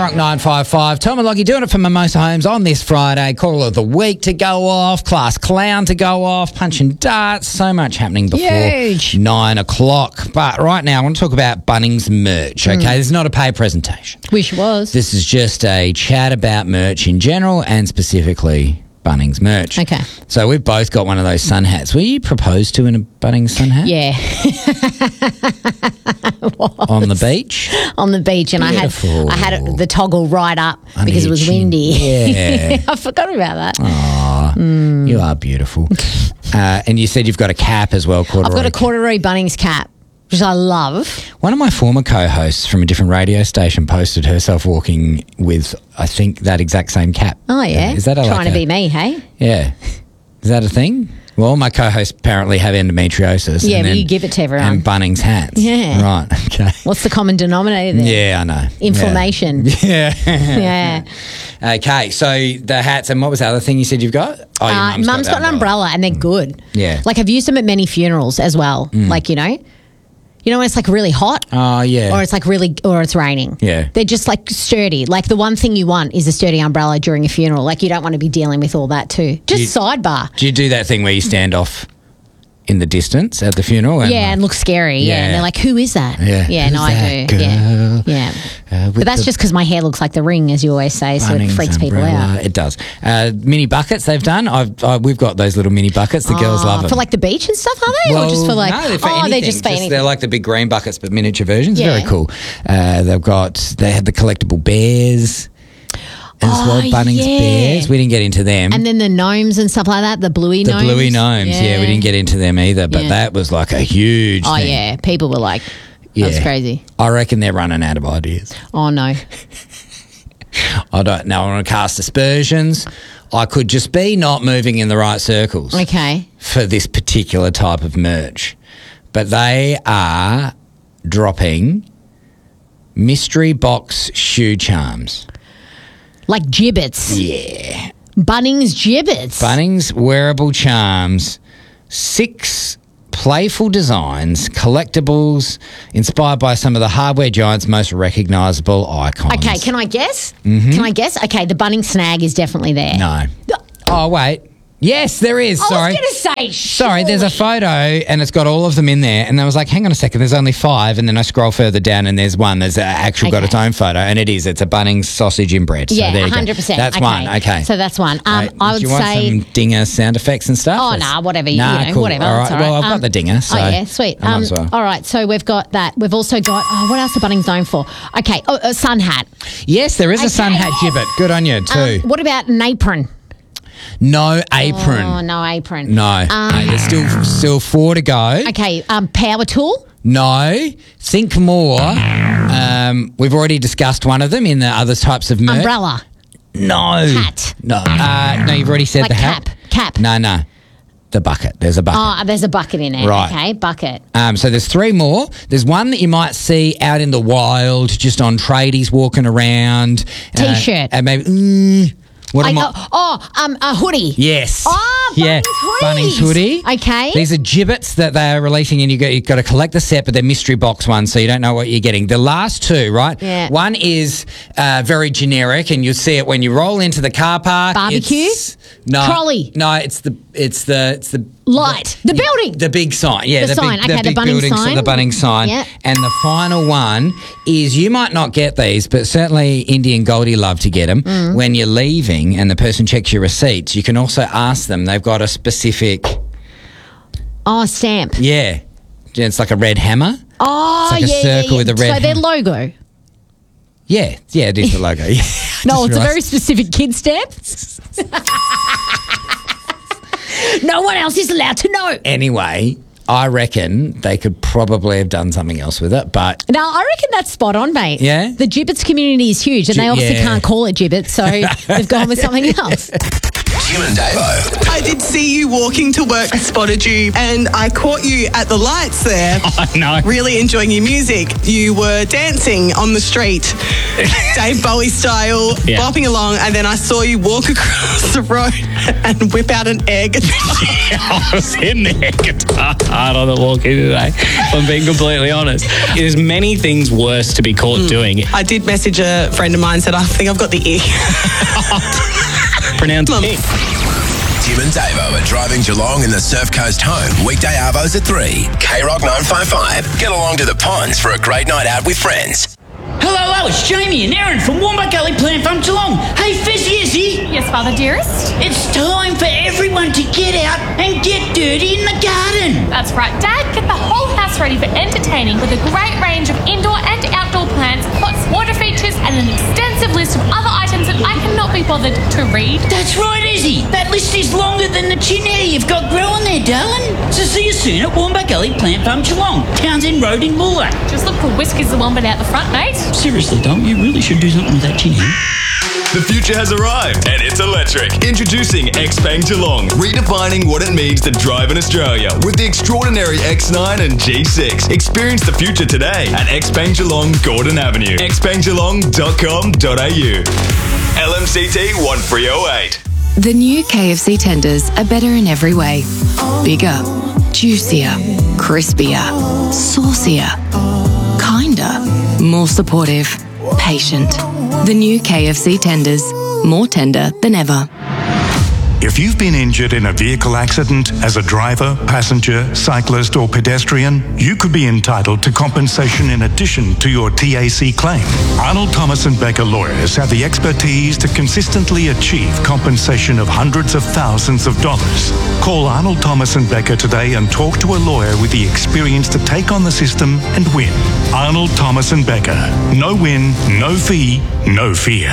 Rock 955. Tom and Lockie doing it for Mimosa Homes on this Friday. Call of the week to go off. Class clown to go off. Punching darts. So much happening before 9 o'clock. But right now I want to talk about Bunnings merch, okay? This is not a paid presentation. Wish it was. This is just a chat about merch in general and specifically Bunnings merch. Okay. So we've both got one of those sun hats. Were you proposed to in a Bunnings sun hat? Yeah. On the beach? On the beach, and Beautiful. I had the toggle right up because it was windy. Yeah. I forgot about that. Aw, you are beautiful. And you said you've got a cap as well, corduroy. I've got a corduroy Bunnings cap, which I love. One of my former co-hosts from a different radio station posted herself walking with, I think, that exact same cap. Oh, yeah. Is that Trying to be me, hey? Yeah. Is that a thing? Well, my co-hosts apparently have endometriosis. Yeah, and but you give it to everyone. And Bunnings hats. Yeah. Right, okay. What's the common denominator there? Yeah, I know. Inflammation. Yeah. Yeah. Okay, so the hats, and what was the other thing you said you've got? Oh, your Mum's got an umbrella and they're good. Yeah. Like, I've used them at many funerals as well. Like, you know when it's like really hot? Oh, yeah. Or it's like or it's raining. Yeah. They're just like sturdy. Like, the one thing you want is a sturdy umbrella during a funeral. Like, you don't want to be dealing with all that too. Just sidebar. Do you do that thing where you stand off in the distance at the funeral? And look scary. Yeah. And they're like, who is that? Yeah. Yeah, no, I do. Girl? Yeah. But that's just because my hair looks like the ring, as you always say, so it freaks people out. It does. Mini buckets they've done. We've got those little mini buckets. The girls love them. For like the beach and stuff, are they? Well, or just for like, no, they're for anything. They're just for anything. They're like the big green buckets, but miniature versions. Yeah. Very cool. They had the collectible bears as well, Bunnings bears. We didn't get into them. And then the gnomes and stuff like that, the bluey gnomes. The bluey gnomes, we didn't get into them either, but that was like a huge thing. Oh, yeah. People were like, that's crazy. I reckon they're running out of ideas. Oh, no. I don't know. I want to cast aspersions. I could just be not moving in the right circles. Okay. For this particular type of merch. But they are dropping mystery box shoe charms. Like gibbets. Yeah. Bunnings gibbets. Bunnings wearable charms. 6 playful designs, collectibles, inspired by some of the hardware giants' most recognisable icons. Okay, can I guess? Can I guess? Okay, the Bunnings snag is definitely there. No. Oh, wait. Yes, there is. Sorry. I was going to say, Sorry, there's a photo and it's got all of them in there. And I was like, hang on a second, there's only 5. And then I scroll further down and there's one. There's actually got its own photo. And it's a Bunnings sausage in bread. So yeah, there you 100%. go. That's one. Okay. So that's one. I would do you want say. some dinger sound effects and stuff? Oh, nah, whatever. Cool. Whatever. All right. That's all Well, right. I've got the dinger. So oh, yeah, sweet. I might as well. All right, so we've got that. We've also got, what else are Bunnings known for? Okay, a sun hat. Yes, there is a sun hat gibbet. Good on you, too. What about an apron? No apron. Oh, no apron. No. There's still 4 to go. Okay, power tool? No. Think more. We've already discussed one of them in the other types of merch. Umbrella? No. Hat? No. No, you've already said Like the hat. Cap? No. The bucket. There's a bucket. Oh, there's a bucket in it. Right. Okay, bucket. So there's 3 more. There's one that you might see out in the wild, just on tradies walking around. T-shirt. And maybe... a hoodie. Yes. Oh, yeah. Bunnings Bunnings hoodie. Okay. These are gibbets that they are releasing, and you've got to collect the set, but they're mystery box ones, so you don't know what you're getting. The last 2, right? Yeah. One is very generic, and you'll see it when you roll into the car park. Barbecue? No. Trolley? No, it's the Light. The building. The big sign. Yeah, The sign. Big, Okay, the big Bunnings building, sign. The Bunnings sign. Yeah. And the final one is, you might not get these, but certainly Indy and Goldie love to get them. When you're leaving and the person checks your receipts, you can also ask them. They've got a specific... Oh, stamp. Yeah. It's like a red hammer. Oh, It's like a circle with a red So their hammer. logo. Yeah, it is the logo. Yeah. No, it's a very specific kid stamp. No one else is allowed to know. Anyway, I reckon they could probably have done something else with it, but... No, I reckon that's spot on, mate. Yeah? The gibbets community is huge, and they obviously can't call it gibbets, so they've gone with something else. Jim and Davo. I did see you walking to work. I spotted you and I caught you at the lights there. I know. Really enjoying your music. You were dancing on the street, Dave Bowie style, bopping along, and then I saw you walk across the road and whip out an air guitar. I was in there hard on the walk in today, if I'm being completely honest. There's many things worse to be caught doing. I did message a friend of mine and said, I think I've got the ick. Pronounced ick. Jim and Davo are driving Geelong in the Surf Coast home. Weekday arvos at 3. K-Rock 955. Get along to the ponds for a great night out with friends. Hello, it's Jamie and Aaron from Wombat Gully Plant Farm Geelong. Hey, Fizzy, is he? Yes, Father Dearest? It's time for everyone to get out and get dirty in the garden. That's right, Dad. Get the whole house ready for entertaining with a great range of indoor and outdoor plants, pots, water features, and an extensive list of other items that I cannot be bothered to read. That's right, Izzy. That list is longer than the chin hair you've got growing there, darling. So see you soon at Wombat Gully Plant Farm Geelong, Townsend Road in Bulla. Just look for Whiskers the Wombat out the front, mate. Seriously, Dom, you really should do something with that chin hair. The future has arrived and it's electric. Introducing Xpeng Geelong, redefining what it means to drive in Australia with the extraordinary X9 and G6. Experience the future today at Xpeng Geelong, Gordon Avenue. xpenggeelong.com.au. LMCT 1308. The new KFC tenders are better in every way. Bigger, juicier, crispier, saucier, kinder, more supportive, patient. The new KFC tenders, more tender than ever. If you've been injured in a vehicle accident as a driver, passenger, cyclist or pedestrian, you could be entitled to compensation in addition to your TAC claim. Arnold Thomas & Becker lawyers have the expertise to consistently achieve compensation of hundreds of thousands of dollars. Call Arnold Thomas & Becker today and talk to a lawyer with the experience to take on the system and win. Arnold Thomas & Becker. No win, no fee, no fear.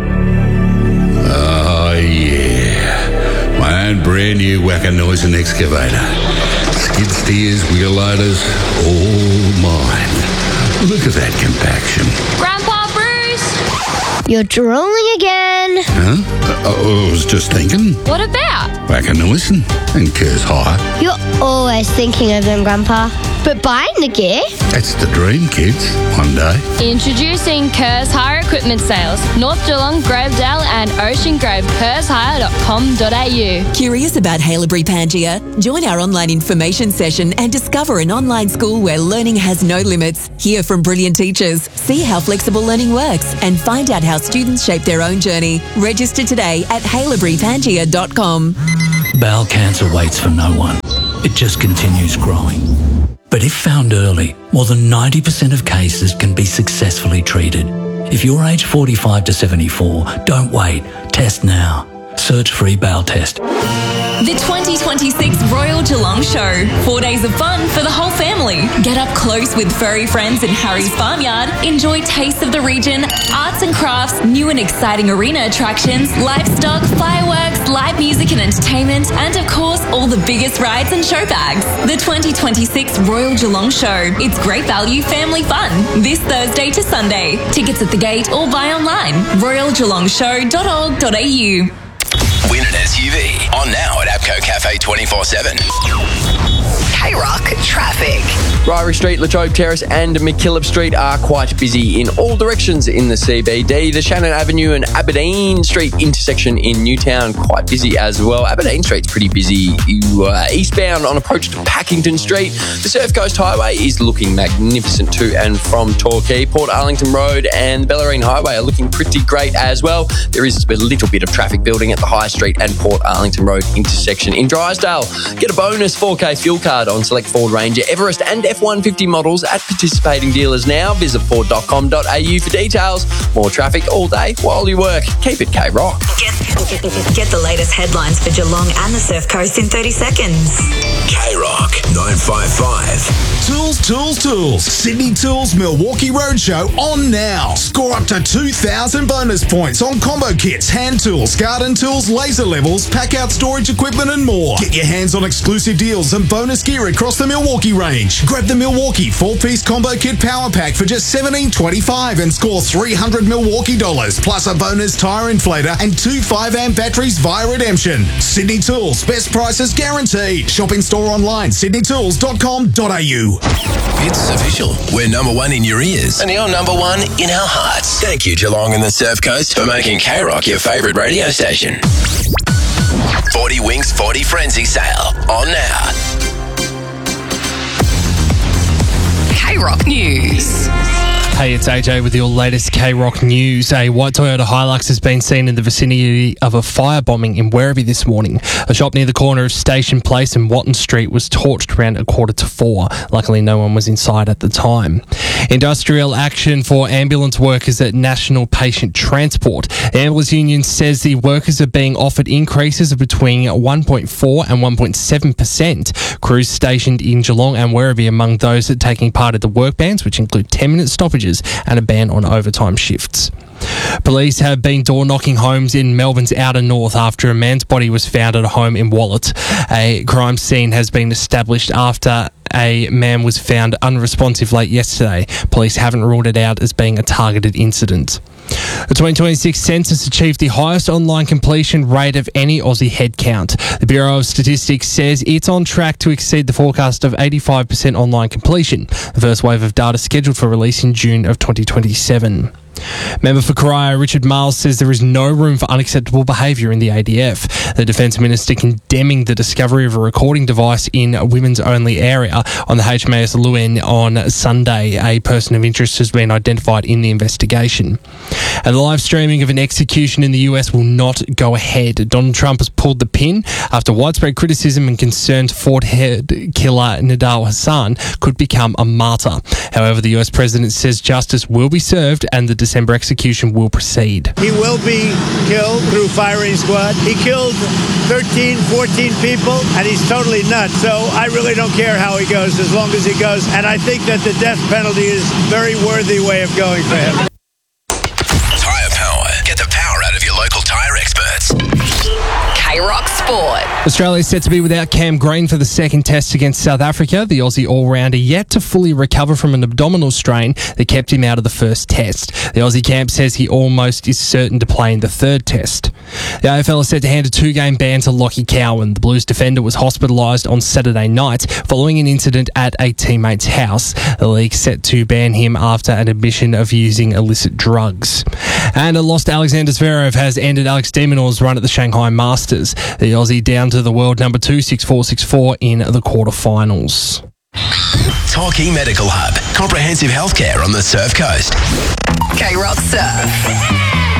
Oh, yeah. My own brand new Wacker Neuson excavator. Skid steers, wheel loaders, all mine. Look at that compaction. Grandpa Bruce! You're drooling again. Huh? I was just thinking. What about? Wacker Neuson and Kerrs Hire. You're always thinking of them, Grandpa. But buying the gear? That's the dream, kids. One day. Introducing Kerrs Hire Equipment Sales. North Geelong, Grovedale and Ocean Grove. KerrsHire.com.au. Curious about Haileybury Pangaea? Join our online information session and discover an online school where learning has no limits. Hear from brilliant teachers, see how flexible learning works, and find out how students shape their own journey. Register today at haileyburypangaea.com. Bowel cancer waits for no one. It just continues growing. But if found early, more than 90% of cases can be successfully treated. If you're aged 45 to 74, don't wait. Test now. Search free bowel test. The 2026 Royal Geelong Show. 4 days of fun for the whole family. Get up close with furry friends in Harry's Farmyard. Enjoy tastes of the region, arts and crafts, new and exciting arena attractions, livestock, fireworks, live music and entertainment, and of course, all the biggest rides and show bags. The 2026 Royal Geelong Show. It's great value, family fun. This Thursday to Sunday. Tickets at the gate or buy online. royalgeelongshow.org.au. Win an SUV. On now at APCO Cafe 24/7. K-Rock traffic. Ryrie Street, Latrobe Terrace and McKillop Street are quite busy in all directions in the CBD. The Shannon Avenue and Aberdeen Street intersection in Newtown quite busy as well. Aberdeen Street's pretty busy. Eastbound on approach to Packington Street. The Surf Coast Highway is looking magnificent to and from Torquay. Port Arlington Road and the Bellarine Highway are looking pretty great as well. There is a little bit of traffic building at the High Street and Port Arlington Road intersection in Drysdale. Get a bonus 4K fuel card on select Ford Ranger, Everest and F-150 models at participating dealers now. Visit Ford.com.au for details. More traffic all day while you work. Keep it K-Rock. Get the latest headlines for Geelong and the Surf Coast in 30 seconds. K-Rock 955. Tools, tools, tools. Sydney Tools Milwaukee Roadshow on now. Score up to 2,000 bonus points on combo kits, hand tools, garden tools, laser levels, pack-out storage equipment and more. Get your hands on exclusive deals and bonus gear across the Milwaukee range. Grab Grab the Milwaukee 4-piece combo kit power pack for just $17.25 and score $300 Milwaukee dollars plus a bonus tyre inflator and 2 5-amp batteries via redemption. Sydney Tools, best prices guaranteed. Shop in store online, sydneytools.com.au. It's official. We're number one in your ears and you're number one in our hearts. Thank you, Geelong and the Surf Coast, for making K-Rock your favourite radio station. 40 Winks 40 Frenzy sale on now. K-Rock News. Hey, it's AJ with your latest K-Rock news. A white Toyota Hilux has been seen in the vicinity of a firebombing in Werribee this morning. A shop near the corner of Station Place and Watton Street was torched around 3:45. Luckily, no one was inside at the time. Industrial action for ambulance workers at National Patient Transport. The Ambulance Union says the workers are being offered increases of between 1.4 and 1.7%. Crews stationed in Geelong and Werribee among those that are taking part in the work bans, which include 10-minute stoppages and a ban on overtime shifts. Police have been door-knocking homes in Melbourne's outer north after a man's body was found at a home in Wallet. A crime scene has been established after a man was found unresponsive late yesterday. Police haven't ruled it out as being a targeted incident. The 2026 census achieved the highest online completion rate of any Aussie headcount. The Bureau of Statistics says it's on track to exceed the forecast of 85% online completion. The first wave of data scheduled for release in June of 2027. Member for Corio, Richard Marles, says there is no room for unacceptable behaviour in the ADF. The Defence Minister condemning the discovery of a recording device in a women's-only area on the HMAS Lewin on Sunday. A person of interest has been identified in the investigation. And the live streaming of an execution in the US will not go ahead. Donald Trump has pulled the pin after widespread criticism and concerns Fort Head killer Nidal Hassan could become a martyr. However, the US president says justice will be served and the December execution will proceed. He will be killed through firing squad. He killed 13, 14 people, and he's totally nuts. So I really don't care how he goes as long as he goes. And I think that the death penalty is a very worthy way of going for him. Tyre Power. Get the power out of your local tyre experts. K-Rock Sport. Australia is set to be without Cam Green for the second test against South Africa. The Aussie all-rounder yet to fully recover from an abdominal strain that kept him out of the first test. The Aussie camp says he almost is certain to play in the third test. The AFL is set to hand a 2-game ban to Lockie Cowan. The Blues defender was hospitalised on Saturday night following an incident at a teammate's house. The league set to ban him after an admission of using illicit drugs. And a lost Alexander Zverev has ended Alex de Minaur's run at the Shanghai Masters. The Aussie down to the world number 2, 6-4, 6-4 in the quarterfinals. Torquay Medical Hub. Comprehensive healthcare on the Surf Coast. K-Rock Surf.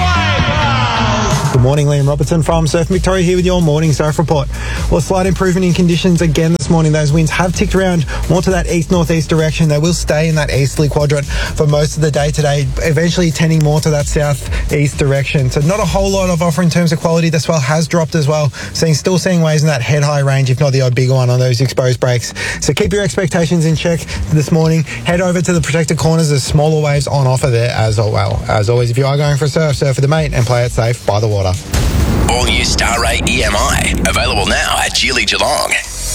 Good morning, Liam Robertson from Surf Victoria here with your morning surf report. Well, slight improvement in conditions again this morning. Those winds have ticked around more to that east-northeast direction. They will stay in that easterly quadrant for most of the day today, eventually tending more to that southeast direction. So not a whole lot of offer in terms of quality. The swell has dropped as well. Still seeing waves in that head-high range, if not the odd bigger one on those exposed breaks. So keep your expectations in check this morning. Head over to the protected corners. There's smaller waves on offer there as well. As always, if you are going for a surf with a mate and play it safe by the water. All new Star Ray EMI. Available now at Geely Geelong.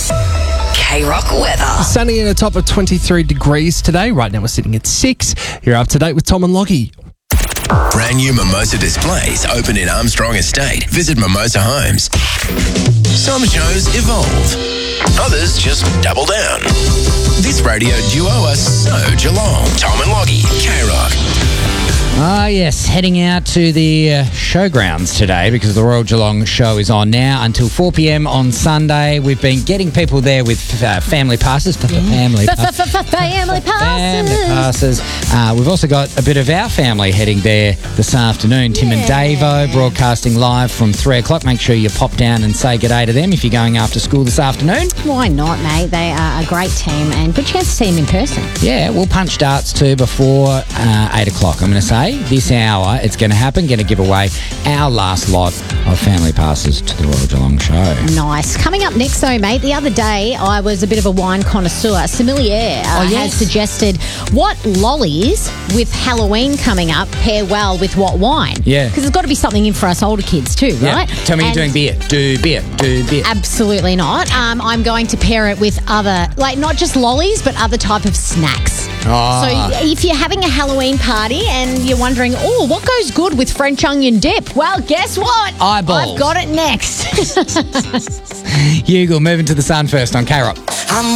K-Rock weather. Sunny and a top of 23 degrees today. Right now we're sitting at 6. You're up to date with Tom and Lockie. Brand new Mimosa displays open in Armstrong Estate. Visit Mimosa Homes. Some shows evolve. Others just double down. This radio duo are so Geelong. Tom and Lockie. K-Rock. Ah, yes, heading out to the showgrounds today because the Royal Geelong show is on now until 4 p.m. on Sunday. We've been getting people there with family passes. Family passes. We've also got a bit of our family heading there this afternoon. Tim and Davo broadcasting live from 3 o'clock. Make sure you pop down and say g'day to them if you're going after school this afternoon. Why not, mate? They are a great team and good chance to see them in person. Yeah, we'll punch darts too before 8 o'clock, I'm going to say. Friday, this hour, it's going to happen. Going to give away our last lot of family passes to the Royal Geelong Show. Nice. Coming up next, though, mate, the other day I was a bit of a wine connoisseur. Sommelier has suggested what lollies with Halloween coming up pair well with what wine. Yeah. Because there's got to be something in for us older kids too, right? Tell me you're doing beer. Do beer. Absolutely not. I'm going to pair it with other, like not just lollies, but other type of snacks. Ah. So if you're having a Halloween party and you're wondering, what goes good with French onion dip? Well, guess what? Eyeballs. I've got it next. Hugo, moving to the sun first on K-Rock. I'm